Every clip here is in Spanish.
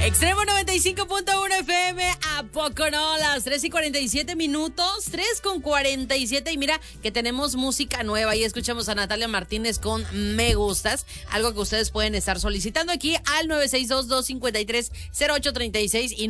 Extremo 95.1 FM, ¿a poco no? Las 3:47, 3:47. Y mira que tenemos música nueva y escuchamos a Natalia Martínez con Me Gustas, algo que ustedes pueden estar solicitando aquí al 962-253-0836 y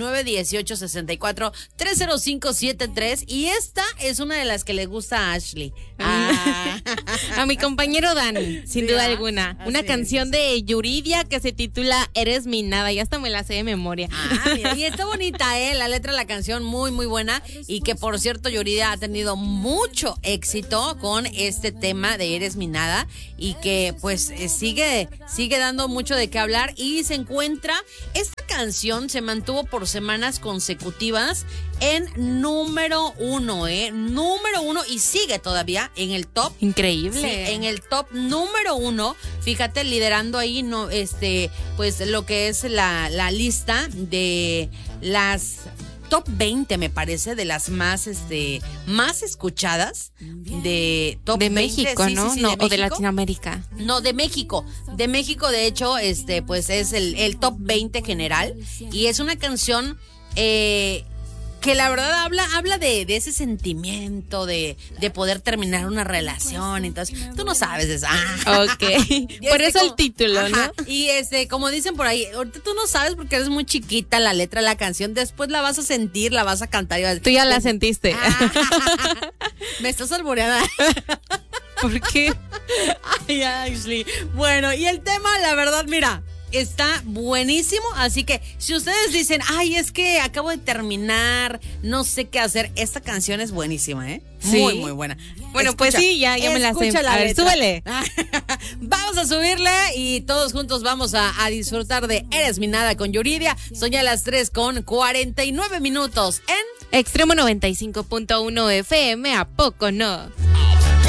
918-64-30573. Y esta es una de las que le gusta a Ashley. A mi compañero Dani, sin duda alguna. Una canción de Yuridia que se titula Eres mi nada, y hasta me la sé de memoria. Mira, y está bonita, la letra de la canción muy, muy buena. Y que por cierto, Yuridia ha tenido mucho éxito con este tema de Eres mi nada. Y que pues sigue dando mucho de qué hablar. Y se encuentra, esta canción se mantuvo por semanas consecutivas en número 1, número 1, y sigue todavía en el top. Increíble. Sí, en el top número 1, fíjate, liderando ahí pues lo que es la lista de las top 20, me parece, de las más escuchadas de top de 20. México, sí, ¿no? sí, No, de o de México. Latinoamérica. No, de México. De México, de hecho, pues es el top 20 general. Y es una canción que la verdad habla de ese sentimiento de poder terminar una relación. Entonces, tú no sabes eso. Ok. Por eso el título, ajá, ¿no? Y como dicen por ahí, ahorita tú no sabes porque eres muy chiquita la letra de la canción. Después la vas a sentir, la vas a cantar. Tú ya la sentiste. Me estás alboreada. ¿Por qué? Ay, Ashley. Bueno, y el tema, la verdad, mira, está buenísimo, así que si ustedes dicen, ay, es que acabo de terminar, no sé qué hacer, esta canción es buenísima, Sí. Muy, muy buena. Bueno, pues sí, ya me la sé. A ver, súbele. Vamos a subirle y todos juntos vamos a disfrutar de Eres mi nada con Yuridia. Son ya las 3:49 en Extremo 95.1 FM, ¿a poco no?